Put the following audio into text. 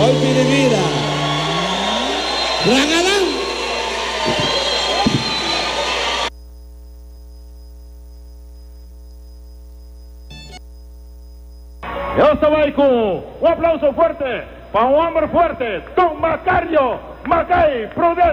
Golpe de vida. Gran Adán. Un aplauso fuerte para un hombre fuerte, Don Macario Macay Prudente.